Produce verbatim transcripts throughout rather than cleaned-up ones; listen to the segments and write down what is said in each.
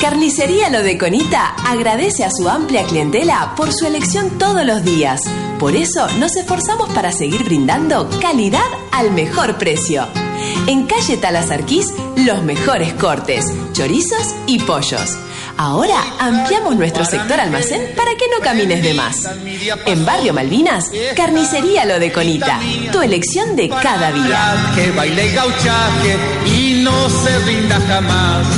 Carnicería Lo de Conita agradece a su amplia clientela por su elección todos los días. Por eso nos esforzamos para seguir brindando calidad al mejor precio. En calle Talasarquís, los mejores cortes, chorizos y pollos. Ahora ampliamos nuestro sector almacén para que no camines de más. En Barrio Malvinas, Carnicería Lo de Conita, tu elección de cada día. Que baile gauchaje y no se rinda jamás.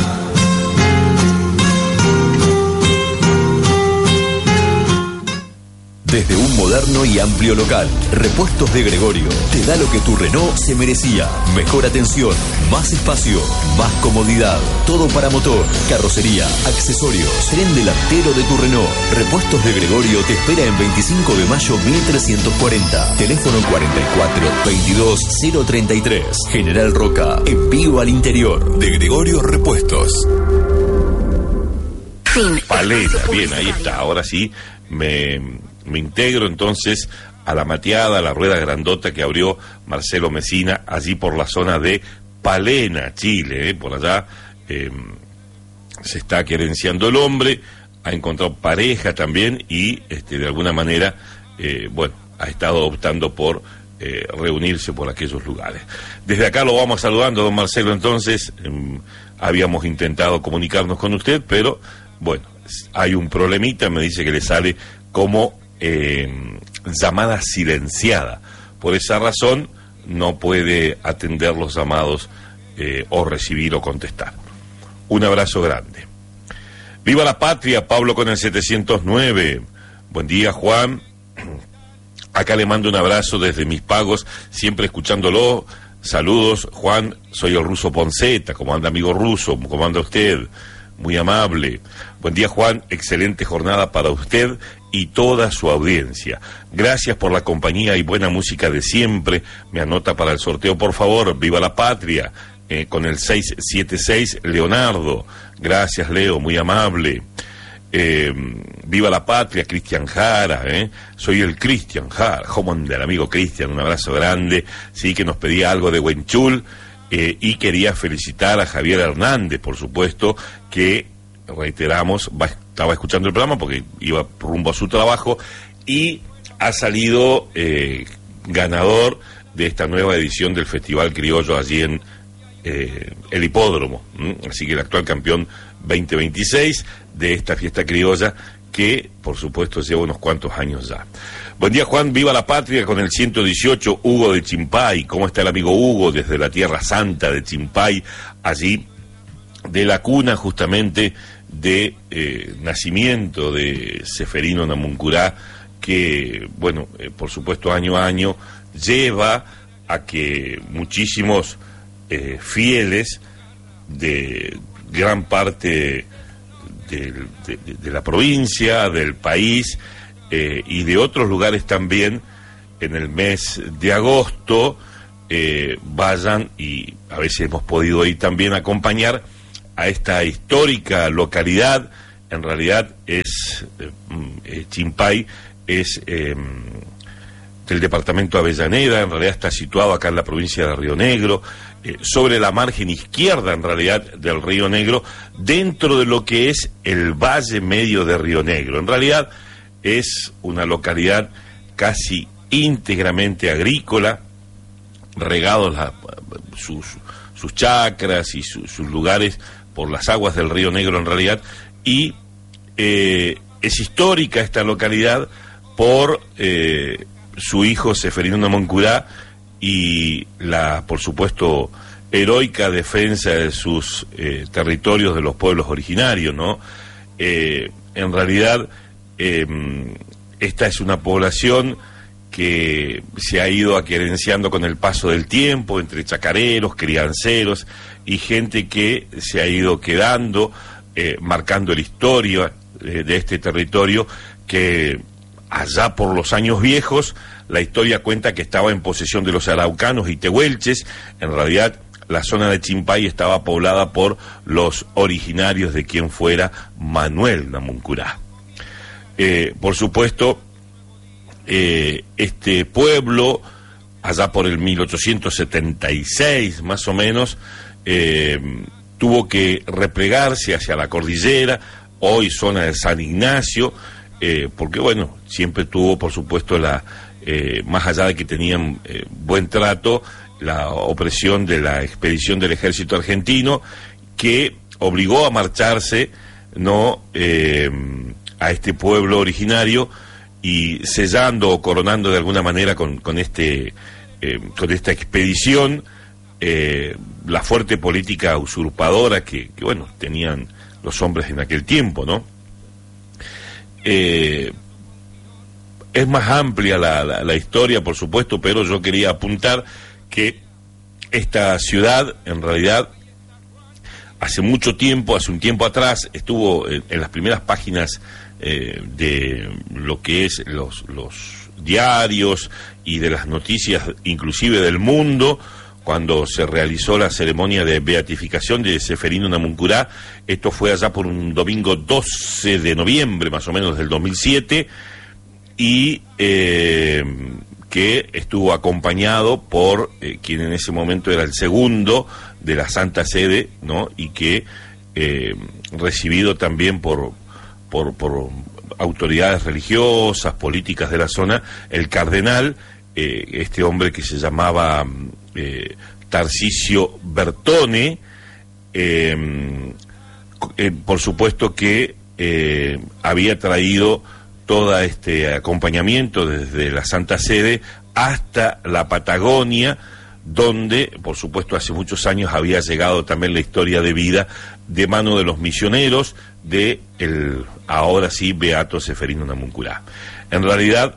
Desde un moderno y amplio local, Repuestos de Gregorio te da lo que tu Renault se merecía. Mejor atención, más espacio, más comodidad. Todo para motor, carrocería, accesorios, tren delantero de tu Renault. Repuestos de Gregorio te espera en veinticinco de mayo mil trescientos cuarenta. Teléfono cuarenta y cuatro, veintidós, cero treinta y tres. General Roca, envío al interior. De Gregorio Repuestos. Fin. Palena, bien, ahí está. Ahora sí, me... Me integro entonces a la mateada, a la rueda grandota que abrió Marcelo Mesina allí por la zona de Palena, Chile, ¿eh? Por allá eh, se está querenciando el hombre, ha encontrado pareja también y este, de alguna manera, eh, bueno, ha estado optando por eh, reunirse por aquellos lugares. Desde acá lo vamos saludando, don Marcelo, entonces eh, habíamos intentado comunicarnos con usted, pero bueno, hay un problemita, me dice que le sale como Eh, llamada silenciada. Por esa razón no puede atender los llamados eh, o recibir o contestar. Un abrazo grande. Viva la patria, Pablo con el setecientos nueve. Buen día, Juan. Acá le mando un abrazo desde Mis Pagos, siempre escuchándolo. Saludos, Juan, soy el ruso Ponceta. ¿Cómo anda, amigo ruso? ¿Cómo anda usted? Muy amable. Buen día, Juan, excelente jornada para usted y toda su audiencia. Gracias por la compañía y buena música de siempre. Me anota para el sorteo, por favor. Viva la patria, eh, con el seis siete seis, Leonardo. Gracias, Leo, muy amable. Eh, viva la patria, Cristian Jara, eh. Soy el Cristian Jara, Homon del amigo Cristian, un abrazo grande. Sí, que nos pedía algo de Huenchul. Eh, y quería felicitar a Javier Hernández, por supuesto, que, reiteramos, va, estaba escuchando el programa porque iba rumbo a su trabajo y ha salido eh, ganador de esta nueva edición del Festival Criollo allí en eh, el Hipódromo. ¿m? Así que el actual campeón veinte veintiséis de esta fiesta criolla que, por supuesto, lleva unos cuantos años ya. Buen día, Juan, viva la patria con el ciento dieciocho, Hugo de Chimpay. ¿Cómo está el amigo Hugo desde la Tierra Santa de Chimpay, allí de la cuna justamente de eh, nacimiento de Seferino Namuncurá, que, bueno, eh, por supuesto año a año lleva a que muchísimos eh, fieles de gran parte de, de, de la provincia, del país, Eh, y de otros lugares también, en el mes de agosto, eh, vayan, y a veces hemos podido ir también a acompañar a esta histórica localidad. En realidad es, eh, eh, Chimpay es eh, del departamento de Avellaneda, en realidad está situado acá en la provincia de Río Negro, eh, sobre la margen izquierda en realidad del Río Negro, dentro de lo que es el Valle Medio de Río Negro. En realidad es una localidad casi íntegramente agrícola, regados la, sus, sus chacras y su, sus lugares por las aguas del Río Negro en realidad, y eh, es histórica esta localidad por eh, su hijo Seferino Namuncurá y la, por supuesto, heroica defensa de sus eh, territorios de los pueblos originarios, ¿no? Eh, en realidad, Eh, esta es una población que se ha ido aquerenciando con el paso del tiempo entre chacareros, crianceros y gente que se ha ido quedando, eh, marcando la historia eh, de este territorio que allá por los años viejos la historia cuenta que estaba en posesión de los araucanos y tehuelches. En realidad la zona de Chimpay estaba poblada por los originarios de quien fuera Manuel Namuncurá. Eh, por supuesto, eh, este pueblo, allá por el mil ochocientos setenta y seis más o menos, eh, tuvo que replegarse hacia la cordillera, hoy zona de San Ignacio, eh, porque bueno, siempre tuvo por supuesto la, eh, más allá de que tenían eh, buen trato, la opresión de la expedición del ejército argentino, que obligó a marcharse, no eh, a este pueblo originario, y sellando o coronando de alguna manera con, con este eh, con esta expedición eh, la fuerte política usurpadora que, que bueno tenían los hombres en aquel tiempo, ¿no? Eh, es más amplia la, la, la historia, por supuesto, pero yo quería apuntar que esta ciudad, en realidad, hace mucho tiempo, hace un tiempo atrás, estuvo en, en las primeras páginas eh, de lo que es los, los diarios y de las noticias, inclusive del mundo, cuando se realizó la ceremonia de beatificación de Ceferino Namuncurá. Esto fue allá por un domingo doce de noviembre, más o menos, del dos mil siete, y eh, que estuvo acompañado por eh, quien en ese momento era el segundo de la Santa Sede, ¿no? Y que eh, recibido también por, por, por autoridades religiosas, políticas de la zona, el cardenal, eh, este hombre que se llamaba eh, Tarcisio Bertone, eh, eh, por supuesto que eh, había traído todo este acompañamiento desde la Santa Sede hasta la Patagonia, donde, por supuesto, hace muchos años había llegado también la historia de vida de mano de los misioneros de el ahora sí beato Ceferino Namuncurá. En realidad,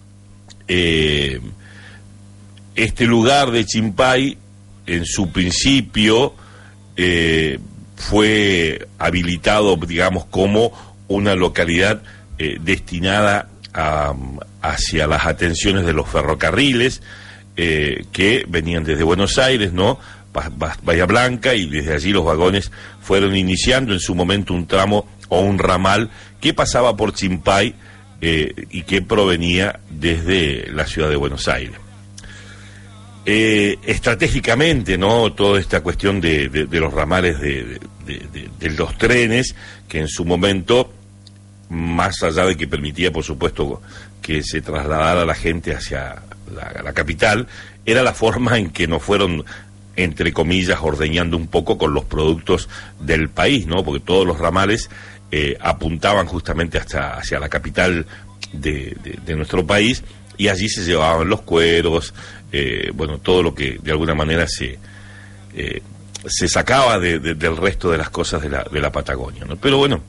eh, este lugar de Chimpay, en su principio, eh, fue habilitado, digamos, como una localidad Eh, destinada a, hacia las atenciones de los ferrocarriles eh, que venían desde Buenos Aires, ¿no? Bahía Blanca, y desde allí los vagones fueron iniciando en su momento un tramo o un ramal que pasaba por Chimpay eh, y que provenía desde la ciudad de Buenos Aires. Eh, estratégicamente, ¿no? Toda esta cuestión de, de, de los ramales de, de, de, de los trenes, que en su momento, más allá de que permitía, por supuesto, que se trasladara la gente hacia la, la capital, era la forma en que nos fueron, entre comillas, ordeñando un poco con los productos del país, ¿no? Porque todos los ramales eh, apuntaban justamente hasta hacia la capital de, de, de nuestro país, y allí se llevaban los cueros, eh, bueno, todo lo que de alguna manera se eh, se sacaba de, de, del resto de las cosas de la, de la Patagonia, ¿no? Pero bueno,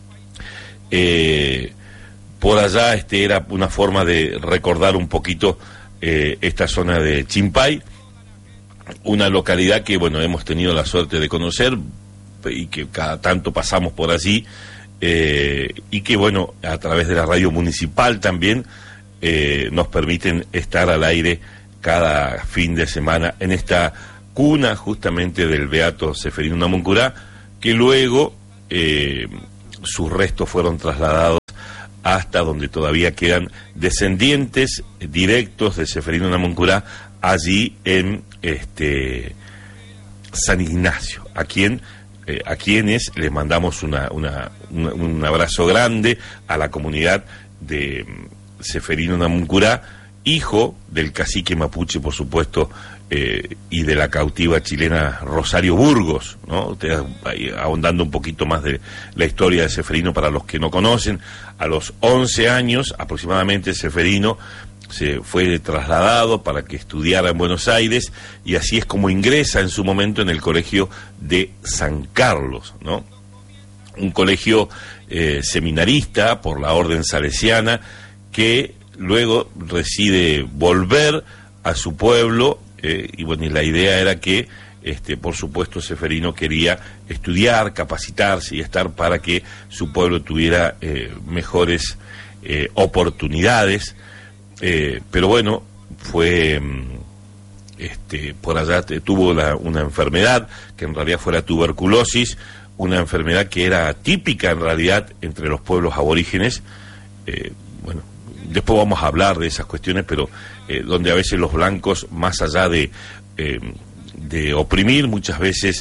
Eh, por allá este era una forma de recordar un poquito eh, esta zona de Chimpay, una localidad que bueno hemos tenido la suerte de conocer y que cada tanto pasamos por allí, eh, y que bueno a través de la radio municipal también eh, nos permiten estar al aire cada fin de semana en esta cuna justamente del beato Ceferino Namuncurá, que luego eh, sus restos fueron trasladados hasta donde todavía quedan descendientes directos de Ceferino Namuncurá, allí en este San Ignacio, a quien eh, a quienes les mandamos una, una, una, un abrazo grande a la comunidad de Ceferino Namuncurá, hijo del cacique mapuche, por supuesto, Eh, y de la cautiva chilena Rosario Burgos, ¿no? Ustedes, ahí, ahondando un poquito más de la historia de Ceferino para los que no conocen, a los once años aproximadamente Ceferino se fue trasladado para que estudiara en Buenos Aires, y así es como ingresa en su momento en el colegio de San Carlos, ¿no? Un colegio eh, seminarista por la orden salesiana, que luego decide volver a su pueblo. Eh, y bueno, y la idea era que, este, por supuesto, Ceferino quería estudiar, capacitarse y estar para que su pueblo tuviera eh, mejores eh, oportunidades, eh, pero bueno, fue, este, por allá te, tuvo la, una enfermedad, que en realidad fue la tuberculosis, una enfermedad que era típica en realidad entre los pueblos aborígenes, eh, bueno, después vamos a hablar de esas cuestiones, pero eh, donde a veces los blancos, más allá de, eh, de oprimir, muchas veces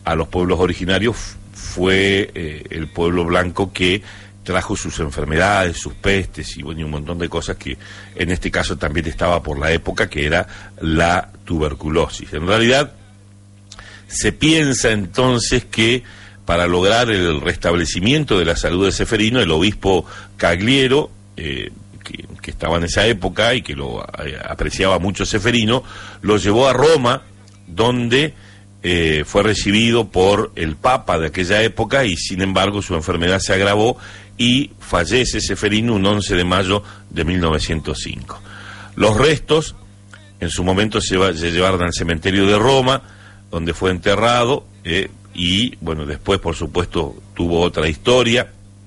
a los pueblos originarios fue eh, el pueblo blanco que trajo sus enfermedades, sus pestes y, bueno, y un montón de cosas que en este caso también estaba por la época, que era la tuberculosis. En realidad se piensa entonces que para lograr el restablecimiento de la salud de Ceferino, el obispo Cagliero, eh, que, que estaba en esa época y que lo eh, apreciaba mucho Ceferino, lo llevó a Roma, donde eh, fue recibido por el Papa de aquella época, y sin embargo su enfermedad se agravó y fallece Ceferino un once de mayo de mil novecientos cinco. Los restos en su momento se, va, se llevaron al cementerio de Roma, donde fue enterrado, eh, y bueno, después por supuesto tuvo otra historia,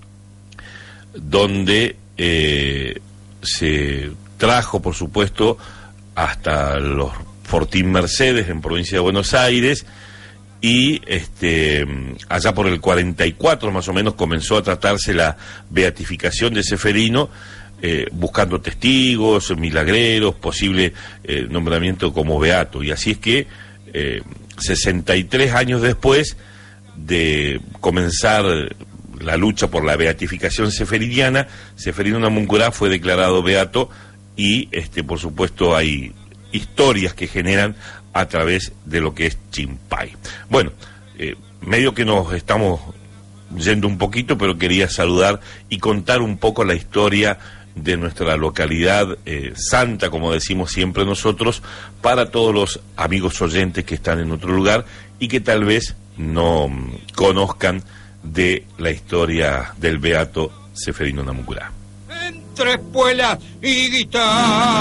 donde eh, se trajo por supuesto hasta los Fortín Mercedes en provincia de Buenos Aires, y este allá por el cuarenta y cuatro más o menos comenzó a tratarse la beatificación de Ceferino, eh, buscando testigos, milagreros, posible eh, nombramiento como beato, y así es que eh, sesenta y tres años después de comenzar la lucha por la beatificación ceferiniana, Ceferino Namuncurá fue declarado beato, y este por supuesto hay historias que generan a través de lo que es Chimpay. Bueno, eh, medio que nos estamos yendo un poquito, pero quería saludar y contar un poco la historia de nuestra localidad eh, santa, como decimos siempre nosotros, para todos los amigos oyentes que están en otro lugar y que tal vez no mm, conozcan de la historia del beato Ceferino Namuncurá. Entre espuelas y guitarra.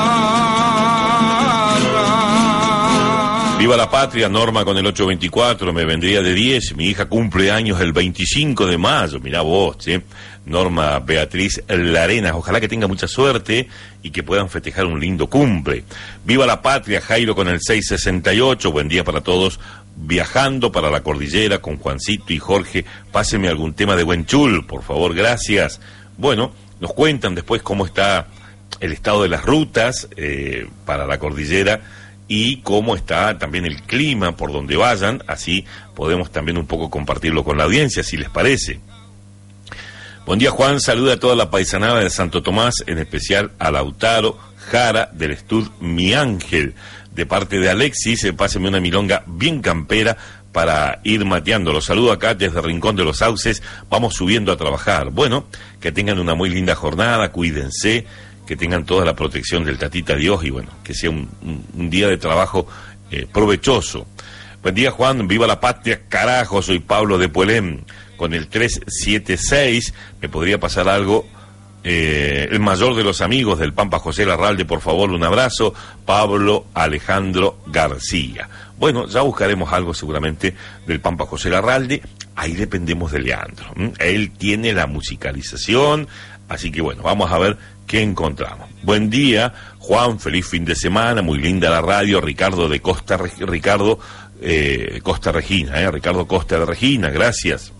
Viva la patria, Norma con el ocho veinticuatro, me vendría de diez, mi hija cumple años el veinticinco de mayo, mirá vos, ¿sí? Norma Beatriz Larena, ojalá que tenga mucha suerte y que puedan festejar un lindo cumple. Viva la patria, Jairo con el seiscientos sesenta y ocho, buen día para todos, viajando para la cordillera con Juancito y Jorge, páseme algún tema de Huenchul, por favor, gracias. Bueno, nos cuentan después cómo está el estado de las rutas eh, para la cordillera, y cómo está también el clima por donde vayan, así podemos también un poco compartirlo con la audiencia, si les parece. Buen día, Juan, saluda a toda la paisanada de Santo Tomás, en especial a Lautaro Jara del Estud Mi Ángel, de parte de Alexis, eh, páseme una milonga bien campera para ir mateando. Los saludo acá desde Rincón de los Sauces, vamos subiendo a trabajar. Bueno, que tengan una muy linda jornada, cuídense, que tengan toda la protección del Tatita Dios y bueno, que sea un, un, un día de trabajo eh, provechoso. Buen día, Juan, viva la patria, carajo, soy Pablo de Puelén, con el tres siete seis, me podría pasar algo, eh, el mayor de los amigos del Pampa José Larralde, por favor, un abrazo, Pablo Alejandro García. Bueno, ya buscaremos algo seguramente del Pampa José Larralde, ahí dependemos de Leandro, ¿m? Él tiene la musicalización, así que bueno, vamos a ver qué encontramos. Buen día, Juan, feliz fin de semana, muy linda la radio, Ricardo de Costa, Ricardo eh, Costa Regina, eh, Ricardo Costa de Regina, gracias.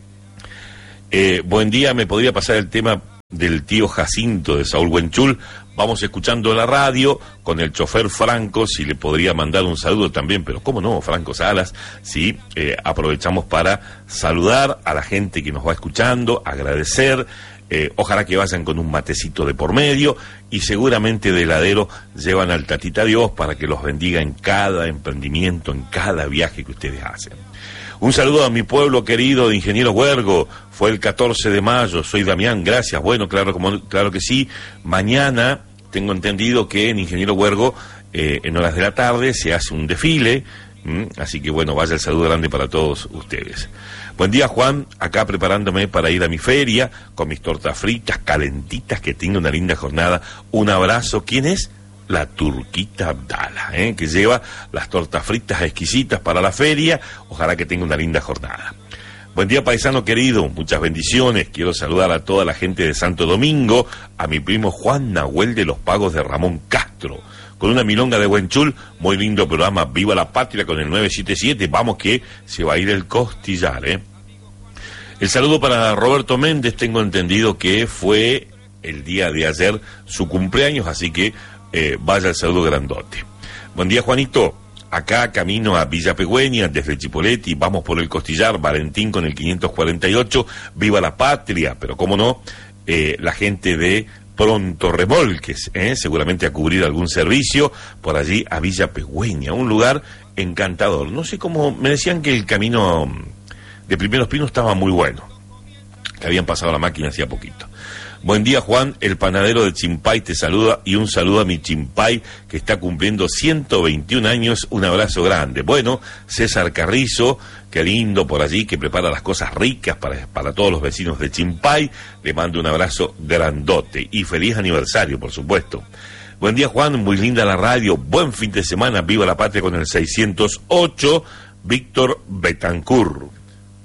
Eh, buen día, me podría pasar el tema del tío Jacinto de Saúl Huenchul, vamos escuchando la radio con el chofer Franco, si le podría mandar un saludo también, pero cómo no, Franco Salas, sí, eh, aprovechamos para saludar a la gente que nos va escuchando, agradecer. Eh, ojalá que vayan con un matecito de por medio y seguramente de heladero llevan al Tatita Dios para que los bendiga en cada emprendimiento, en cada viaje que ustedes hacen. Un saludo a mi pueblo querido de Ingeniero Huergo, fue el catorce de mayo, soy Damián, gracias. Bueno, claro, como, claro que sí, mañana tengo entendido que en Ingeniero Huergo eh, en horas de la tarde se hace un desfile, ¿m? Así que bueno, vaya el saludo grande para todos ustedes. Buen día, Juan, acá preparándome para ir a mi feria con mis tortas fritas calentitas, que tenga una linda jornada. Un abrazo. ¿Quién es? La Turquita Abdala, ¿eh? Que lleva las tortas fritas exquisitas para la feria. Ojalá que tenga una linda jornada. Buen día, paisano querido, muchas bendiciones. Quiero saludar a toda la gente de Santo Domingo, a mi primo Juan Nahuel de los Pagos de Ramón Castro, con una milonga de Huenchul, muy lindo programa, viva la patria con el nueve siete siete, vamos que se va a ir el costillar, ¿eh? El saludo para Roberto Méndez, tengo entendido que fue el día de ayer su cumpleaños, así que eh, vaya el saludo grandote. Buen día, Juanito, acá camino a Villa Pegüeña, desde Chipoleti, vamos por el Costillar, Valentín con el quinientos cuarenta y ocho, viva la patria, pero cómo no, eh, la gente de Pronto Remolques, ¿eh? seguramente a cubrir algún servicio por allí a Villa Pegüeña, un lugar encantador. No sé cómo, me decían que el camino de Primeros Pinos estaba muy bueno, que habían pasado la máquina hacía poquito. Buen día, Juan, el panadero de Chimpay te saluda, y un saludo a mi Chimpay que está cumpliendo ciento veintiún años, un abrazo grande. Bueno, César Carrizo, qué lindo por allí, que prepara las cosas ricas para, para todos los vecinos de Chimpay, le mando un abrazo grandote y feliz aniversario, por supuesto. Buen día, Juan, muy linda la radio, buen fin de semana, viva la patria con el seiscientos ocho, Víctor Betancur.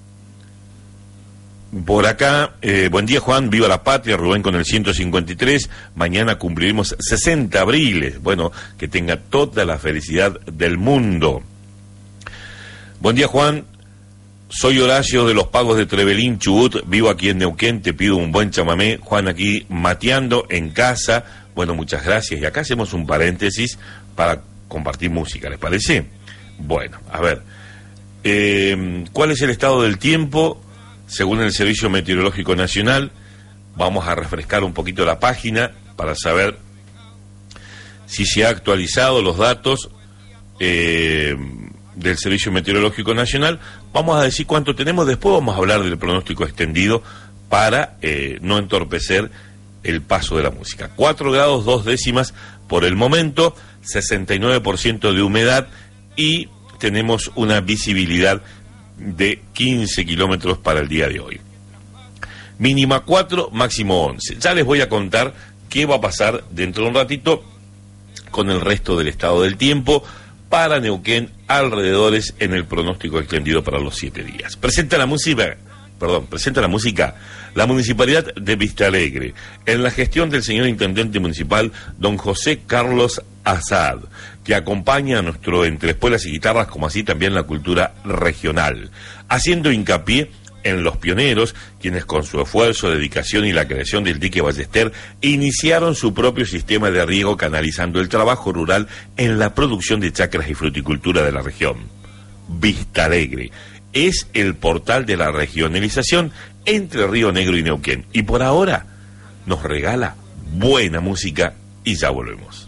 Por acá, eh, buen día, Juan, viva la patria, Rubén con el ciento cincuenta y tres, mañana cumpliremos sesenta abriles, bueno, que tenga toda la felicidad del mundo. Buen día, Juan, soy Horacio de los Pagos de Trevelín, Chubut, vivo aquí en Neuquén, te pido un buen chamamé, Juan, aquí mateando en casa, bueno, muchas gracias, y acá hacemos un paréntesis para compartir música, ¿les parece? Bueno, a ver, eh, ¿cuál es el estado del tiempo? Según el Servicio Meteorológico Nacional, vamos a refrescar un poquito la página para saber si se ha actualizado los datos eh, del Servicio Meteorológico Nacional. Vamos a decir cuánto tenemos, después vamos a hablar del pronóstico extendido para eh, no entorpecer el paso de la música. cuatro grados dos décimas por el momento, sesenta y nueve por ciento de humedad y tenemos una visibilidad de quince kilómetros para el día de hoy. Mínima cuatro, máximo once. Ya les voy a contar qué va a pasar dentro de un ratito con el resto del estado del tiempo para Neuquén, alrededores, en el pronóstico extendido para los siete días. Presenta la música, perdón, presenta la música la Municipalidad de Vista Alegre, en la gestión del señor Intendente Municipal, don José Carlos Azad, que acompaña a nuestro Entre Espuelas y Guitarras, como así también la cultura regional, haciendo hincapié en los pioneros, quienes con su esfuerzo, dedicación y la creación del dique Ballester iniciaron su propio sistema de riego, canalizando el trabajo rural en la producción de chacras y fruticultura de la región. Vista Alegre es el portal de la regionalización entre Río Negro y Neuquén, y por ahora nos regala buena música y ya volvemos.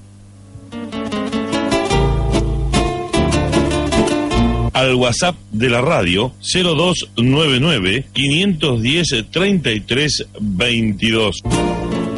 Al WhatsApp de la radio cero dos nueve nueve, quinientos diez, treinta y tres veintidós.